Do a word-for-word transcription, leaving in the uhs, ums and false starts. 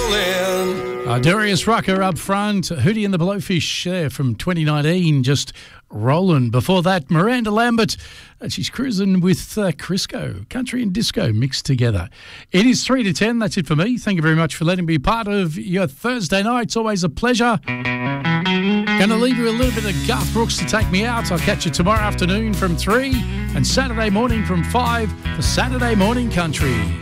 rolling. Uh, Darius Rucker up front, Hootie and the Blowfish there from twenty nineteen, just rolling. Before that, Miranda Lambert, and she's cruising with uh, Crisco, country and disco mixed together. It is three to ten, that's it for me. Thank you very much for letting me be part of your Thursday night. It's always a pleasure. Going to leave you a little bit of Garth Brooks to take me out. I'll catch you tomorrow afternoon from three and Saturday morning from five for Saturday Morning Country.